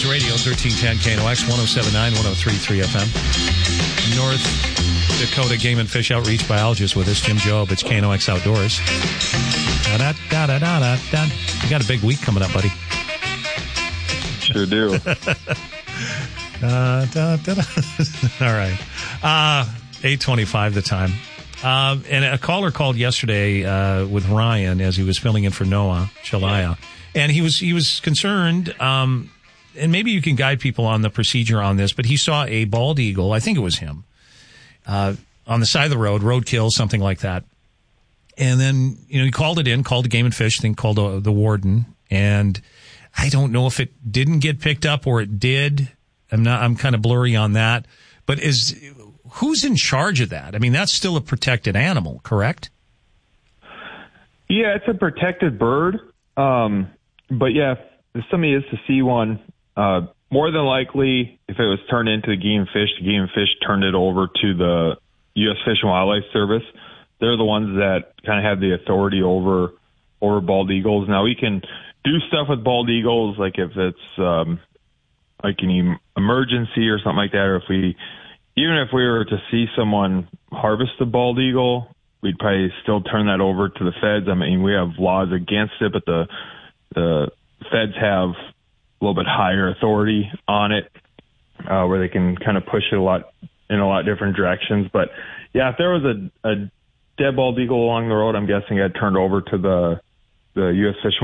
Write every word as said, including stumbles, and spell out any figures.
News Radio, thirteen ten K N O X, one oh seven point nine, one oh three point three F M. North Dakota Game and Fish Outreach Biologist with us, Jim Jobe. It's K N O X Outdoors. Da-da-da-da-da-da. You got a big week coming up, buddy. Sure do. uh, da, da, da. All right. Uh, eight twenty-five the time. Uh, and a caller called yesterday uh, with Ryan as he was filling in for Noah Chalaya. And he was he was concerned, um, and maybe you can guide people on the procedure on this, but he saw a bald eagle, I think it was him, uh, on the side of the road, roadkill, something like that. And then, you know, he called it in, called the Game and Fish, then called uh, the warden. And I don't know if it didn't get picked up or it did. I'm not, I'm kind of blurry on that. But is, who's in charge of that? I mean, that's still a protected animal, correct? Yeah, it's a protected bird. Um, but yeah, if somebody is to see one, uh, more than likely, if it was turned into the Game and Fish, the Game and Fish turned it over to the U S Fish and Wildlife Service. They're the ones that kind of have the authority over over bald eagles. Now, we can do stuff with bald eagles, like if it's um, like an emergency or something like that, or if we, even if we were to see someone harvest a bald eagle, we'd probably still turn that over to the feds. I mean, we have laws against it, but the the feds have a little bit higher authority on it, uh, where they can kind of push it a lot in a lot different directions. But yeah, if there was a, a dead bald eagle along the road, I'm guessing I'd turned over to the the U S Fish